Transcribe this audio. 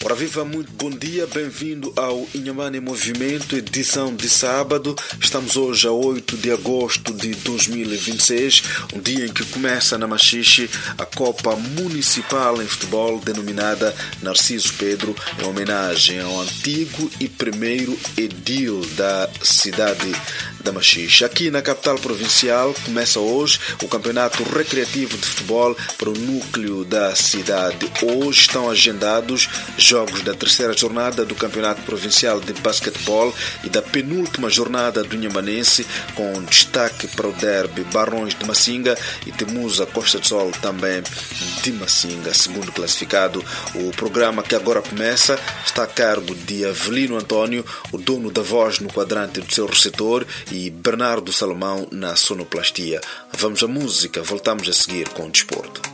Ora viva, muito bom dia, bem-vindo ao Inhamane em Movimento, edição de sábado. Estamos hoje a 8 de agosto de 2026, um dia em que começa na Machixe a Copa Municipal em Futebol, denominada Narciso Pedro, em homenagem ao antigo e primeiro edil da cidade da Machixe. Aqui na capital provincial começa hoje o Campeonato Recreativo de Futebol para o núcleo da cidade. Hoje estão agendados jogos da terceira jornada do Campeonato Provincial de Basquetebol e da penúltima jornada do Inhamanense, com destaque para o derby Barões de Massinga e Temusa Costa do Sol também de Massinga, segundo classificado. O programa que agora começa está a cargo de Avelino Antônio, o dono da voz no quadrante do seu receptor, e Bernardo Salomão na sonoplastia. Vamos à música, voltamos a seguir com o desporto.